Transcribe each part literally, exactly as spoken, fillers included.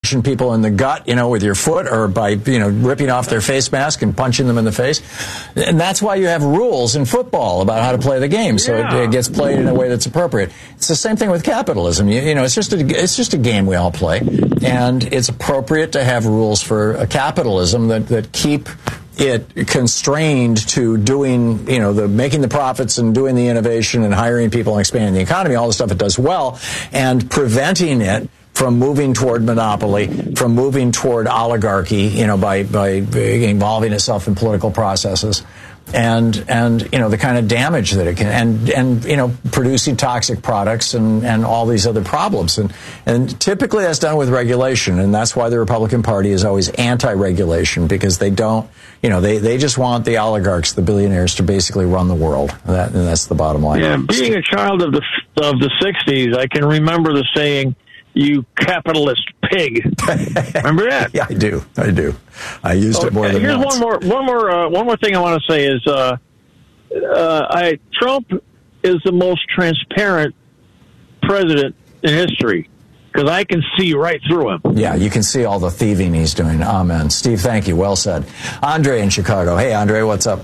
people in the gut, you know, with your foot, or by, you know, ripping off their face mask and punching them in the face. And that's why you have rules in football about how to play the game, so yeah. it, it gets played in a way that's appropriate. It's the same thing with capitalism. You, you know, it's just a, it's just a game we all play, and it's appropriate to have rules for a capitalism that, that keep it constrained to doing, you know, the making the profits and doing the innovation and hiring people and expanding the economy, all the stuff it does well, and preventing it from moving toward monopoly, from moving toward oligarchy, you know, by, by involving itself in political processes. And, and, you know, the kind of damage that it can, and, and, you know, producing toxic products and, and all these other problems. And, and typically that's done with regulation. And that's why the Republican Party is always anti-regulation, because they don't, you know, they, they just want the oligarchs, the billionaires, to basically run the world. That, and that's the bottom line. Yeah, being a child of the, of the sixties, I can remember the saying, "You capitalist pig." Remember that? Yeah, I do. I do. I used okay, it more than here's once. one more. One more. Uh, one more thing I want to say is, uh, uh, I Trump is the most transparent president in history, because I can see right through him. Yeah, you can see all the thieving he's doing. Amen. Steve, thank you. Well said. Andre in Chicago. Hey, Andre, what's up?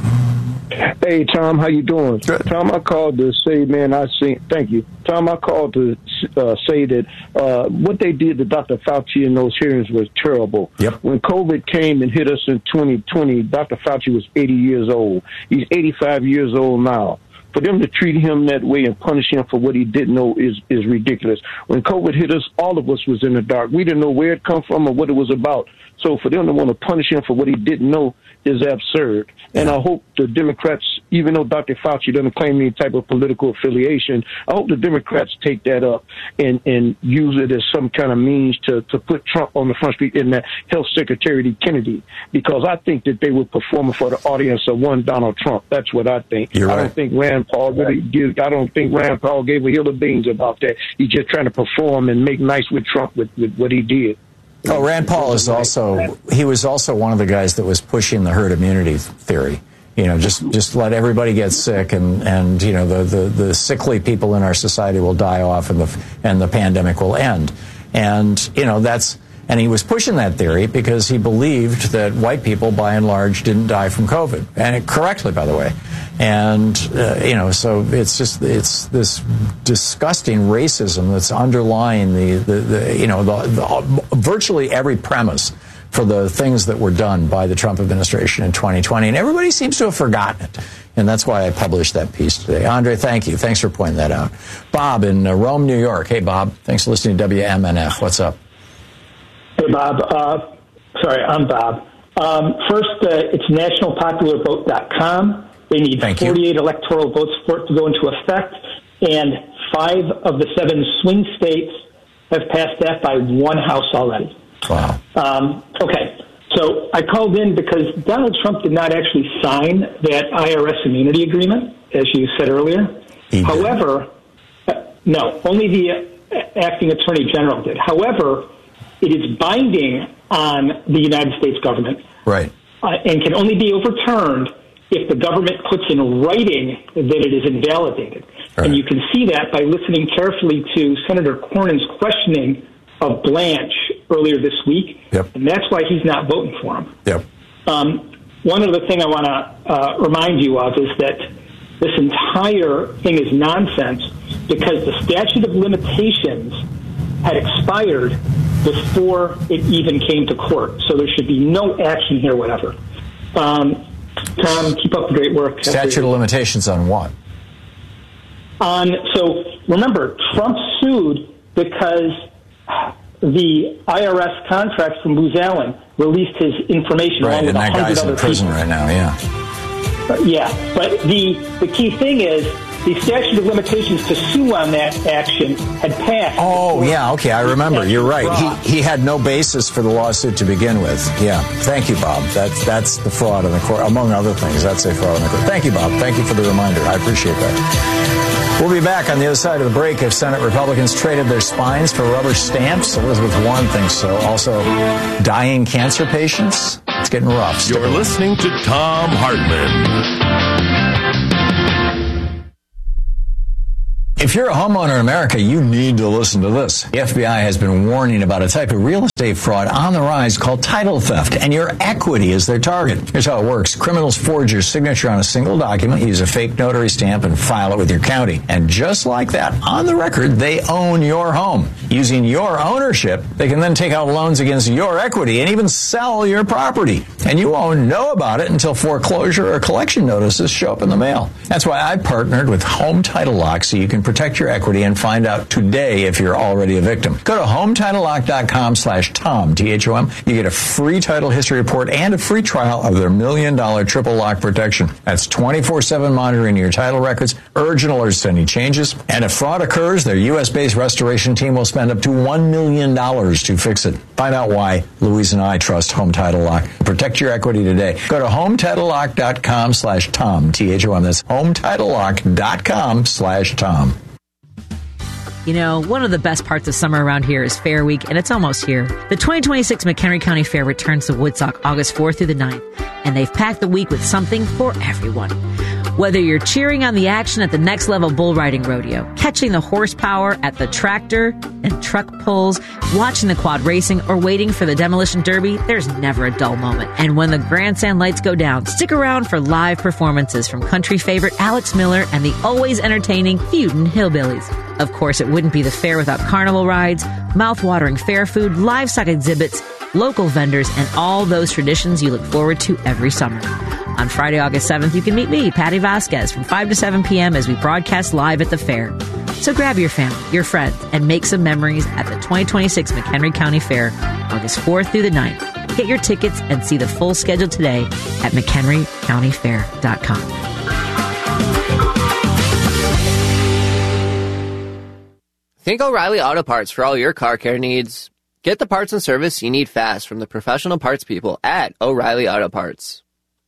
Hey, Tom, how you doing? Good. Tom, I called to say, man, I see. Thank you. Tom, I called to uh, say that uh, what they did to Doctor Fauci in those hearings was terrible. Yep. When COVID came and hit us in twenty twenty, Doctor Fauci was eighty years old. He's eighty-five years old now. For them to treat him that way and punish him for what he didn't know is, is ridiculous. When COVID hit us, all of us was in the dark. We didn't know where it come from or what it was about. So for them to want to punish him for what he didn't know is absurd. And I hope the Democrats, even though Doctor Fauci doesn't claim any type of political affiliation, I hope the Democrats take that up and, and use it as some kind of means to, to put Trump on the front street in that Health Secretary Kennedy, because I think that they were performing for the audience of one Donald Trump. That's what I think. You're I right. don't think Rand Paul really give, I don't think Rand Paul gave a hill of beans about that. He's just trying to perform and make nice with Trump with, with what he did. Oh, Rand Paul is also, he was also one of the guys that was pushing the herd immunity theory. You know, just, just let everybody get sick, and, and you know, the, the, the sickly people in our society will die off, and the, and the pandemic will end. And, you know, that's, and he was pushing that theory because he believed that white people, by and large, didn't die from COVID. And it, correctly, by the way. And, uh, you know, so it's just, it's this disgusting racism that's underlying the, the, the you know, the, the, virtually every premise for the things that were done by the Trump administration in twenty twenty. And everybody seems to have forgotten it. And that's why I published that piece today. Andre, thank you. Thanks for pointing that out. Bob in uh, Rome, New York. Hey, Bob. Thanks for listening to W M N F. What's up? Hey, Bob. Uh, sorry, I'm Bob. Um, first, uh, it's national popular vote dot com. They need Thank forty-eight you. electoral votes for it to go into effect, and five of the seven swing states have passed that by one house already. Wow. Um, okay, so I called in because Donald Trump did not actually sign that I R S immunity agreement, as you said earlier. He However, uh, no, only the uh, acting attorney general did. However, it is binding on the United States government. Right. Uh, and can only be overturned if the government puts in writing that it is invalidated. Right. And you can see that by listening carefully to Senator Cornyn's questioning of Blanche earlier this week. Yep. And that's why he's not voting for him. Yep. Um, one other thing I want to uh, remind you of is that this entire thing is nonsense because the statute of limitations had expired before it even came to court. So there should be no action here, whatever. Um, Tom, keep up the great work. Statute of limitations on what? On, so remember, Trump sued because the I R S contract from Booz Allen released his information Right, along with and a that hundred guy's other in prison people. right now, yeah. Uh, yeah, but the, the key thing is the statute of limitations to sue on that action had passed. Oh, yeah, okay, I remember. You're right. He he had no basis for the lawsuit to begin with. Yeah. Thank you, Bob. That's that's the fraud in the court, among other things. That's a fraud in the court. Thank you, Bob. Thank you for the reminder. I appreciate that. We'll be back on the other side of the break. If Senate Republicans traded their spines for rubber stamps, Elizabeth Warren thinks so. Also, dying cancer patients. It's getting rough. You're listening to Thom Hartmann. If you're a homeowner in America, you need to listen to this. The F B I has been warning about a type of real estate fraud on the rise called title theft, and your equity is their target. Here's how it works. Criminals forge your signature on a single document, use a fake notary stamp, and file it with your county. And just like that, on the record, they own your home. Using your ownership, they can then take out loans against your equity and even sell your property. And you won't know about it until foreclosure or collection notices show up in the mail. That's why I partnered with Home Title Lock so you can protect your equity and find out today if you're already a victim. Go to home title lock dot com slash Tom, T H O M. You get a free title history report and a free trial of their million dollar triple lock protection. That's twenty-four seven monitoring your title records, urgent alerts to any changes. And if fraud occurs, their U S based restoration team will spend up to one million dollars to fix it. Find out why Louise and I trust Home Title Lock. Protect your equity today. Go to home title lock dot com slash Tom, T H O M. That's home title lock dot com slash Tom. You know, one of the best parts of summer around here is Fair Week, and it's almost here. The twenty twenty-six McHenry County Fair returns to Woodstock August fourth through the ninth, and they've packed the week with something for everyone. Whether you're cheering on the action at the Next Level Bull Riding Rodeo, catching the horsepower at the tractor and truck pulls, watching the quad racing, or waiting for the Demolition Derby, there's never a dull moment. And when the grandstand lights go down, stick around for live performances from country favorite Alex Miller and the always entertaining Feudin' Hillbillies. Of course, it wouldn't be the fair without carnival rides, mouth-watering fair food, livestock exhibits, local vendors, and all those traditions you look forward to every summer. On Friday, August seventh, you can meet me, Patty Vasquez, from five to seven p.m. as we broadcast live at the fair. So grab your family, your friends, and make some memories at the twenty twenty-six McHenry County Fair, August fourth through the ninth. Get your tickets and see the full schedule today at mchenry county fair dot com. Think O'Reilly Auto Parts for all your car care needs. Get the parts and service you need fast from the professional parts people at O'Reilly Auto Parts.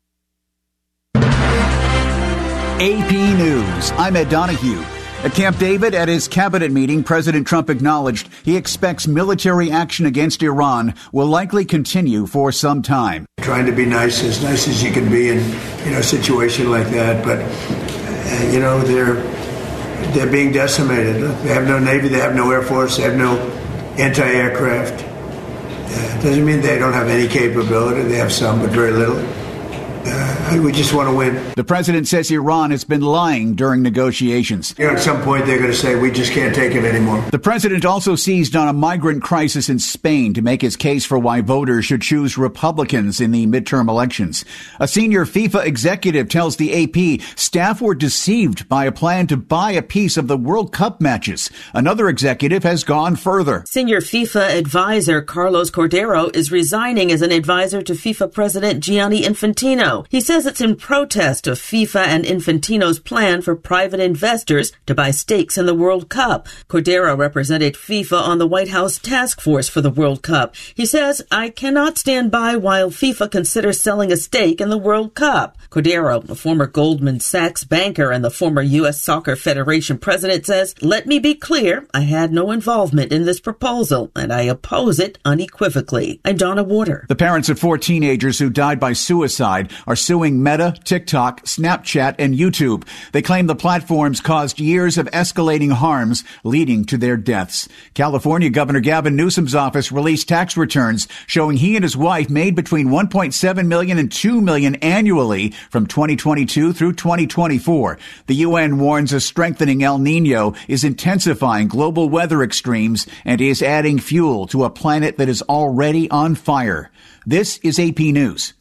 A P News. I'm Ed Donahue. At Camp David, at his cabinet meeting, President Trump acknowledged he expects military action against Iran will likely continue for some time. Trying to be nice, as nice as you can be in, you know, a situation like that, but, uh, you know, they're they're being decimated. They have no Navy, they have no Air Force, they have no anti-aircraft. Uh, doesn't mean they don't have any capability. They have some, but very little. Uh, we just want to win. The president says Iran has been lying during negotiations. You know, at some point, they're going to say, we just can't take it anymore. The president also seized on a migrant crisis in Spain to make his case for why voters should choose Republicans in the midterm elections. A senior FIFA executive tells the A P staff were deceived by a plan to buy a piece of the World Cup matches. Another executive has gone further. Senior FIFA advisor Carlos Cordero is resigning as an advisor to FIFA president Gianni Infantino. He says it's in protest of FIFA and Infantino's plan for private investors to buy stakes in the World Cup. Cordero represented FIFA on the White House task force for the World Cup. He says, I cannot stand by while FIFA considers selling a stake in the World Cup. Cordero, a former Goldman Sachs banker and the former U S Soccer Federation president, says, let me be clear, I had no involvement in this proposal, and I oppose it unequivocally. I'm Donna Warder. The parents of four teenagers who died by suicide are suing Meta, TikTok, Snapchat, and YouTube. They claim the platforms caused years of escalating harms leading to their deaths. California Governor Gavin Newsom's office released tax returns showing he and his wife made between one point seven million dollars and two million dollars annually from twenty twenty-two through twenty twenty-four. The U N warns a strengthening El Nino is intensifying global weather extremes and is adding fuel to a planet that is already on fire. This is A P News.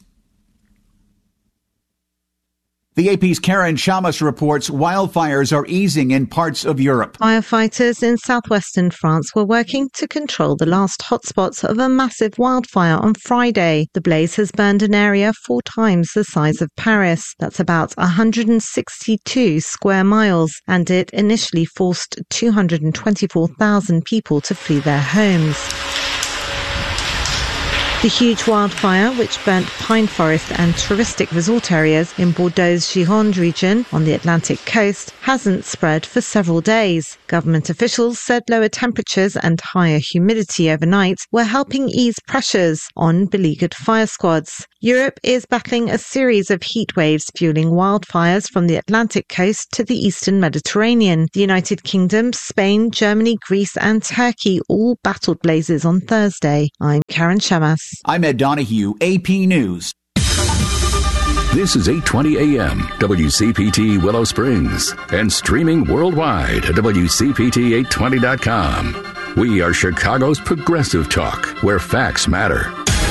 The A P's Karen Chamas reports wildfires are easing in parts of Europe. Firefighters in southwestern France were working to control the last hotspots of a massive wildfire on Friday. The blaze has burned an area four times the size of Paris. That's about one hundred sixty-two square miles, and it initially forced two hundred twenty-four thousand people to flee their homes. The huge wildfire, which burnt pine forest and touristic resort areas in Bordeaux's Gironde region on the Atlantic coast, hasn't spread for several days. Government officials said lower temperatures and higher humidity overnight were helping ease pressures on beleaguered fire squads. Europe is battling a series of heat waves fueling wildfires from the Atlantic coast to the eastern Mediterranean. The United Kingdom, Spain, Germany, Greece and Turkey all battled blazes on Thursday. I'm Karen Shamas. I'm Ed Donahue, A P News. This is eight twenty A M, W C P T Willow Springs, and streaming worldwide at W C P T eight twenty dot com. We are Chicago's progressive talk, where facts matter.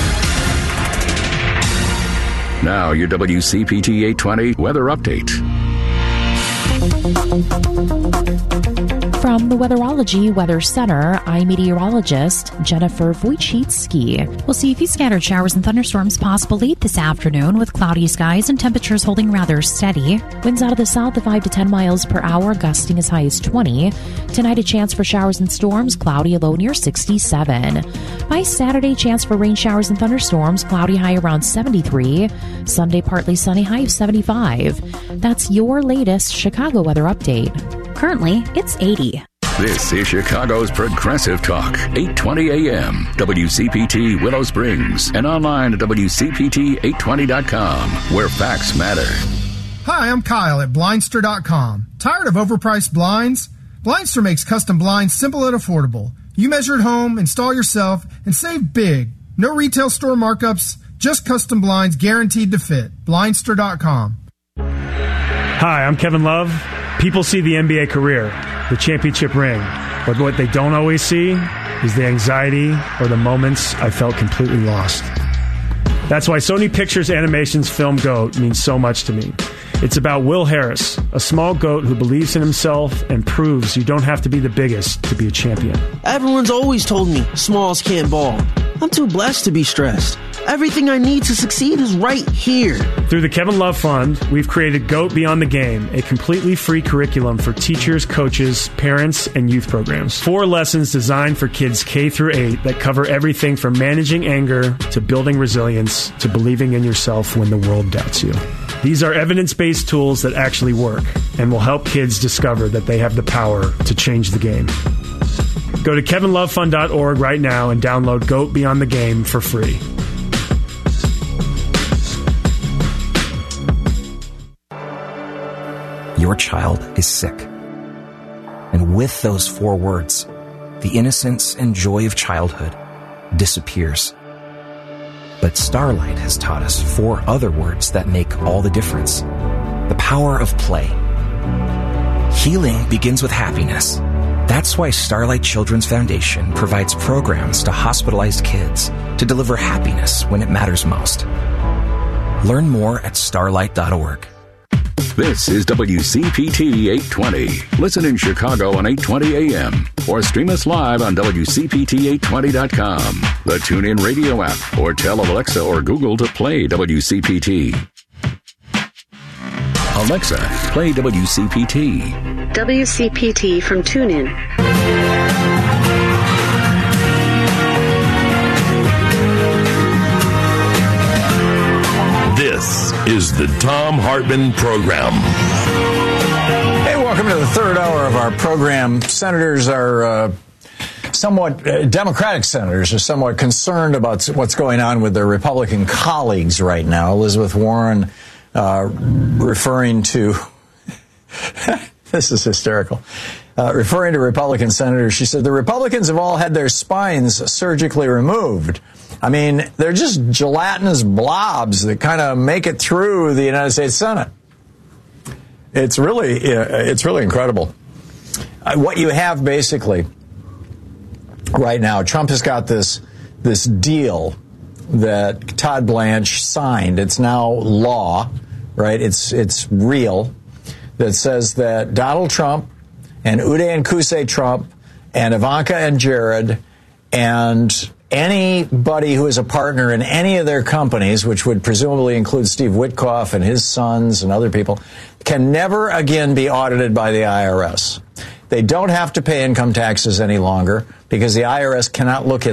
Now, your W C P T eight twenty weather update. From the Weatherology Weather Center, I'm meteorologist Jennifer Wojcicki. We'll see a few scattered showers and thunderstorms possible late this afternoon with cloudy skies and temperatures holding rather steady. Winds out of the south of five to ten miles per hour, gusting as high as twenty. Tonight, a chance for showers and storms, cloudy, a low near sixty-seven. By Saturday, chance for rain showers and thunderstorms, cloudy, high around seventy-three. Sunday, partly sunny, high of seventy-five. That's your latest Chicago weather update. Currently, it's eighty. This is Chicago's Progressive Talk, eight twenty A M, W C P T Willow Springs, and online at W C P T eight twenty dot com, where facts matter. Hi, I'm Kyle at Blindster dot com. Tired of overpriced blinds? Blindster makes custom blinds simple and affordable. You measure at home, install yourself, and save big. No retail store markups, just custom blinds guaranteed to fit. Blindster dot com. Hi, I'm Kevin Love. People see the N B A career, the championship ring, but what they don't always see is the anxiety or the moments I felt completely lost. That's why Sony Pictures Animation's film GOAT means so much to me. It's about Will Harris, a small goat who believes in himself and proves you don't have to be the biggest to be a champion. Everyone's always told me smalls can't ball. I'm too blessed to be stressed. Everything I need to succeed is right here. Through the Kevin Love Fund, we've created GOAT Beyond the Game, a completely free curriculum for teachers, coaches, parents, and youth programs. Four lessons designed for kids K through eight that cover everything from managing anger to building resilience to believing in yourself when the world doubts you. These are evidence-based tools that actually work and will help kids discover that they have the power to change the game. Go to kevin love fund dot org right now and download GOAT Beyond the Game for free. Your child is sick. And with those four words, the innocence and joy of childhood disappears. But Starlight has taught us four other words that make all the difference. The power of play. Healing begins with happiness. That's why Starlight Children's Foundation provides programs to hospitalized kids to deliver happiness when it matters most. Learn more at starlight dot org. This is W C P T eight twenty. Listen in Chicago on eight twenty A M or stream us live on W C P T eight twenty dot com, the TuneIn Radio app, or tell Alexa or Google to play W C P T. Alexa, play W C P T. W C P T from TuneIn. This is the Thom Hartmann Program. Hey, welcome to the third hour of our program. Senators are uh, somewhat, uh, Democratic senators are somewhat concerned about what's going on with their Republican colleagues right now. Elizabeth Warren uh, referring to, this is hysterical, uh, referring to Republican senators, she said, the Republicans have all had their spines surgically removed. I mean, they're just gelatinous blobs that kind of make it through the United States Senate. It's really, it's really incredible. What you have basically right now, Trump has got this this deal that Todd Blanche signed. It's now law, right? It's it's real. That says that Donald Trump and Uday and Qusay Trump and Ivanka and Jared and anybody who is a partner in any of their companies, which would presumably include Steve Witkoff and his sons and other people, can never again be audited by the I R S. They don't have to pay income taxes any longer because the I R S cannot look at them.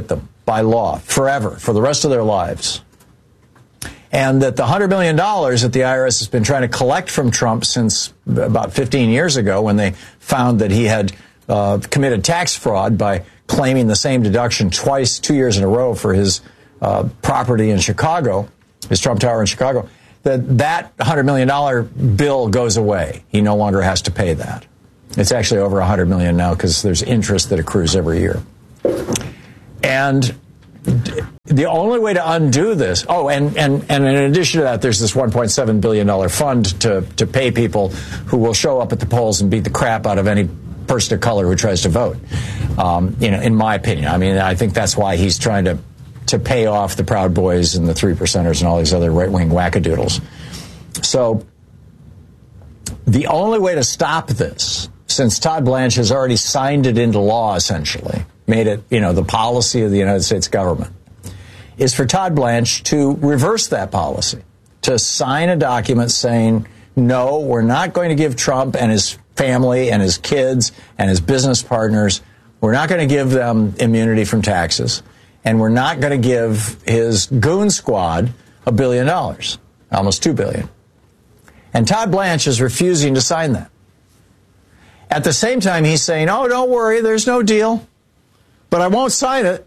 by law forever, for the rest of their lives. And that the one hundred million dollars that the I R S has been trying to collect from Trump since about fifteen years ago, when they found that he had uh, committed tax fraud by claiming the same deduction twice, two years in a row for his uh, property in Chicago, his Trump Tower in Chicago, that that one hundred million dollars bill goes away. He no longer has to pay that. It's actually over one hundred million dollars now because there's interest that accrues every year. And the only way to undo this, oh, and, and, and in addition to that, there's this one point seven billion dollars fund to, to pay people who will show up at the polls and beat the crap out of any person of color who tries to vote. Um, you know, in my opinion, I mean, I think that's why he's trying to, to pay off the Proud Boys and the Three Percenters and all these other right-wing wackadoodles. So the only way to stop this, since Todd Blanche has already signed it into law, essentially, made it, you know, the policy of the United States government, is for Todd Blanche to reverse that policy, to sign a document saying, no, we're not going to give Trump and his family and his kids and his business partners, we're not going to give them immunity from taxes, and we're not going to give his goon squad a billion dollars, almost two billion. And Todd Blanche is refusing to sign that. At the same time, he's saying, oh, don't worry, there's no deal, but I won't sign it.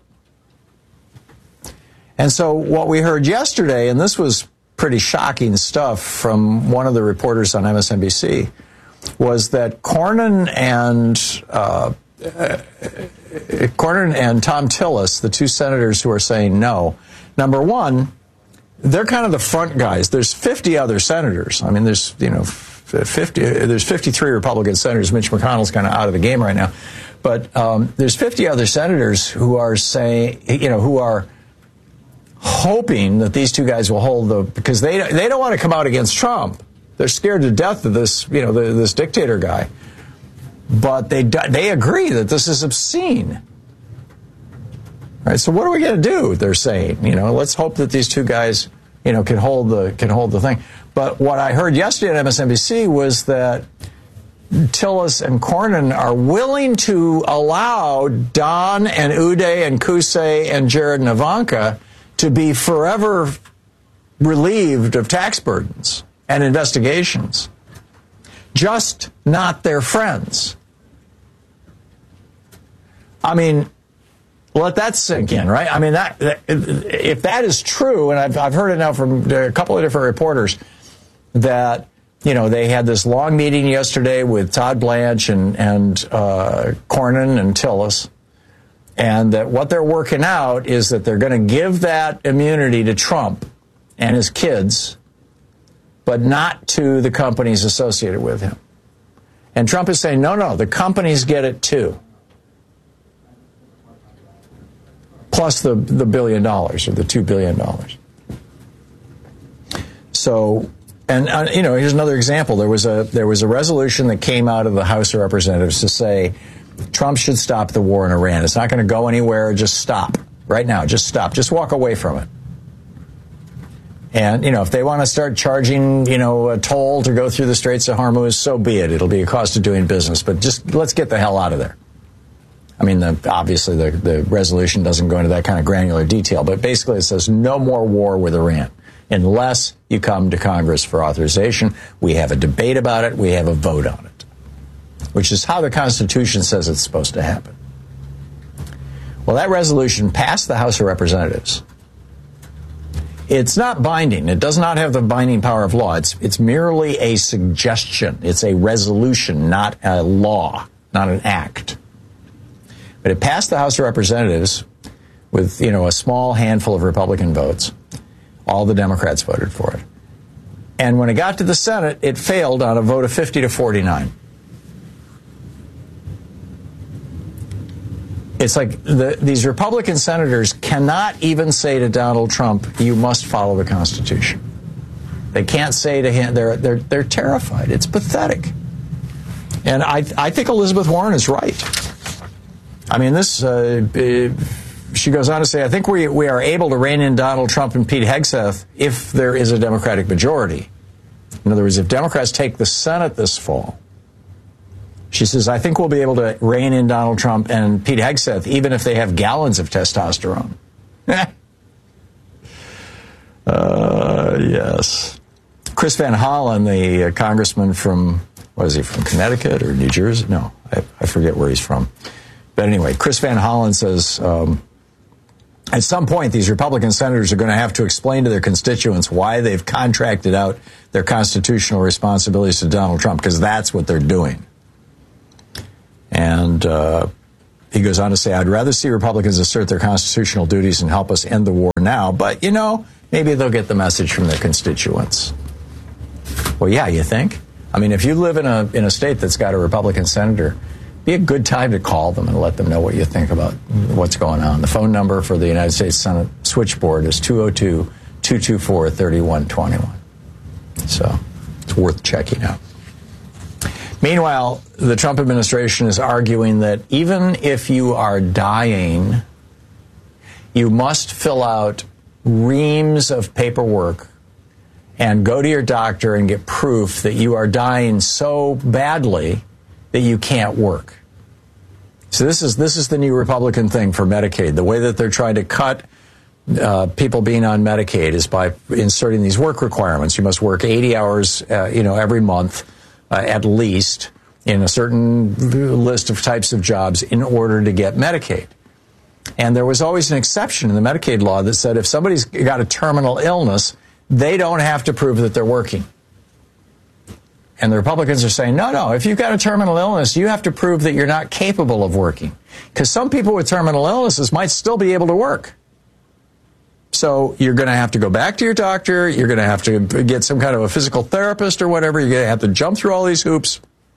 And so what we heard yesterday, and this was pretty shocking stuff from one of the reporters on M S N B C, was that Cornyn and uh, Cornyn and Tom Tillis, the two senators who are saying no, number one, they're kind of the front guys. There's fifty other senators. I mean, there's, you know, fifty. There's fifty-three Republican senators. Mitch McConnell's kind of out of the game right now, but um, there's fifty other senators who are saying, you know, who are hoping that these two guys will hold the, because they they don't want to come out against Trump. They're scared to death of this, you know, the, this dictator guy. But they they agree that this is obscene. Right? So what are we going to do? They're saying, you know, let's hope that these two guys, you know, can hold the can hold the thing. But what I heard yesterday at M S N B C was that Tillis and Cornyn are willing to allow Don and Uday and Kusay and Jared and Ivanka to be forever relieved of tax burdens and investigations, just not their friends. I mean, let that sink in, right? I mean, that, that if that is true, and I've, I've heard it now from a couple of different reporters, that, you know, they had this long meeting yesterday with Todd Blanche and, and uh, Cornyn and Tillis, and that what they're working out is that they're going to give that immunity to Trump and his kids, but not to the companies associated with him. And Trump is saying, no, no, the companies get it too. Plus the, the billion dollars or the two billion dollars. So, and, uh, you know, here's another example. There was a there was a resolution that came out of the House of Representatives to say Trump should stop the war in Iran. It's not going to go anywhere. Just stop right now. Just stop. Just walk away from it. And, you know, if they want to start charging, you know, a toll to go through the Straits of Hormuz, so be it. It'll be a cost of doing business. But just let's get the hell out of there. I mean, the, obviously, the, the resolution doesn't go into that kind of granular detail. But basically, it says no more war with Iran unless you come to Congress for authorization. We have a debate about it. We have a vote on it, which is how the Constitution says it's supposed to happen. Well, that resolution passed the House of Representatives. It's not binding. It does not have the binding power of law. It's, it's merely a suggestion. It's a resolution, not a law, not an act. But it passed the House of Representatives with, you know, a small handful of Republican votes. All the Democrats voted for it. And when it got to the Senate, it failed on a vote of fifty to forty-nine. It's like the, these Republican senators cannot even say to Donald Trump, you must follow the Constitution. They can't say to him, they're, they're, they're terrified. It's pathetic. And I, I think Elizabeth Warren is right. I mean, this, uh, she goes on to say, I think we, we are able to rein in Donald Trump and Pete Hegseth if there is a Democratic majority. In other words, if Democrats take the Senate this fall, she says, I think we'll be able to rein in Donald Trump and Pete Hegseth, even if they have gallons of testosterone. uh, yes. Chris Van Hollen, the uh, congressman from, what is he, from Connecticut or New Jersey? No, I, I forget where he's from. But anyway, Chris Van Hollen says, um, at some point, these Republican senators are going to have to explain to their constituents why they've contracted out their constitutional responsibilities to Donald Trump, because that's what they're doing. And uh, he goes on to say, I'd rather see Republicans assert their constitutional duties and help us end the war now, but, you know, maybe they'll get the message from their constituents. Well, yeah, you think? I mean, if you live in a in a state that's got a Republican senator, be a good time to call them and let them know what you think about what's going on. The phone number for the United States Senate switchboard is two oh two, two two four, three one two one. So it's worth checking out. Meanwhile, the Trump administration is arguing that even if you are dying, you must fill out reams of paperwork and go to your doctor and get proof that you are dying so badly that you can't work. So this is this is the new Republican thing for Medicaid. The way that they're trying to cut uh, people being on Medicaid is by inserting these work requirements. You must work eighty hours, uh, you know, every month uh, at least in a certain list of types of jobs in order to get Medicaid. And there was always an exception in the Medicaid law that said if somebody's got a terminal illness, they don't have to prove that they're working. And the Republicans are saying, no, no, if you've got a terminal illness, you have to prove that you're not capable of working. Because some people with terminal illnesses might still be able to work. So you're going to have to go back to your doctor. You're going to have to get some kind of a physical therapist or whatever. You're going to have to jump through all these hoops.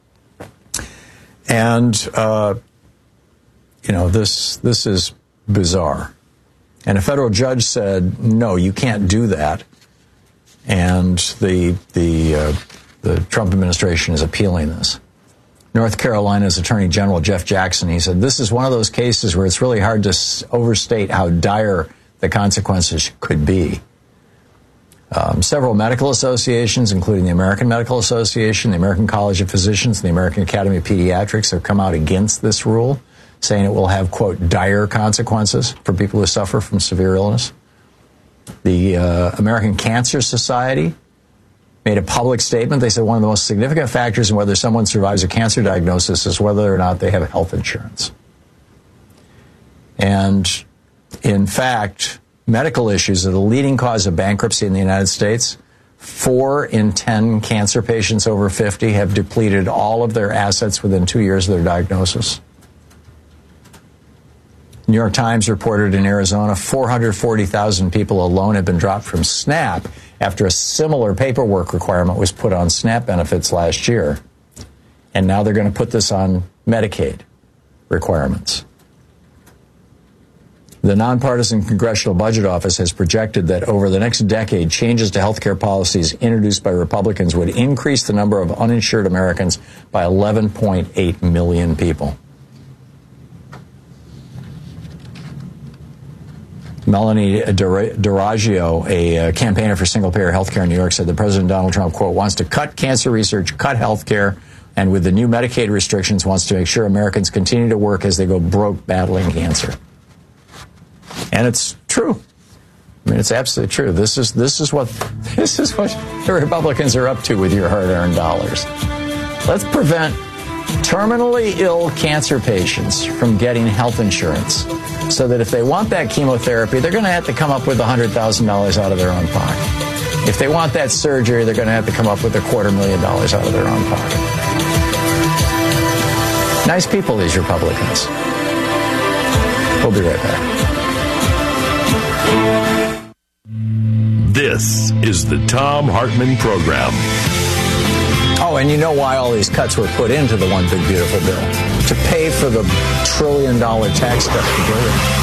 And, uh, you know, this this is bizarre. And a federal judge said, no, you can't do that. And the the uh, the Trump administration is appealing this. North Carolina's Attorney General Jeff Jackson, he said, this is one of those cases where it's really hard to overstate how dire the consequences could be. Um, several medical associations, including the American Medical Association, the American College of Physicians, and the American Academy of Pediatrics, have come out against this rule, saying it will have, quote, dire consequences for people who suffer from severe illness. The uh, American Cancer Society made a public statement. They said one of the most significant factors in whether someone survives a cancer diagnosis is whether or not they have health insurance. And, in fact, medical issues are the leading cause of bankruptcy in the United States. Four in ten cancer patients over fifty have depleted all of their assets within two years of their diagnosis. New York Times reported in Arizona, four hundred forty thousand people alone have been dropped from SNAP after a similar paperwork requirement was put on SNAP benefits last year. And now they're going to put this on Medicaid requirements. The Nonpartisan Congressional Budget Office has projected that over the next decade, changes to health care policies introduced by Republicans would increase the number of uninsured Americans by eleven point eight million people. Melanie D'Orazio, a campaigner for single-payer health care in New York, said that President Donald Trump, quote, wants to cut cancer research, cut health care, and with the new Medicaid restrictions, wants to make sure Americans continue to work as they go broke battling cancer. And it's true. I mean, it's absolutely true. This is this is what this is what the Republicans are up to with your hard-earned dollars. Let's prevent terminally ill cancer patients from getting health insurance, so that if they want that chemotherapy, they're going to have to come up with one hundred thousand dollars out of their own pocket. If they want that surgery, they're going to have to come up with a quarter million dollars out of their own pocket. Nice people, these Republicans. We'll be right back. This is the Thom Hartmann Program. Oh, and you know why all these cuts were put into the One Big Beautiful Bill? To pay for the trillion dollar tax cut.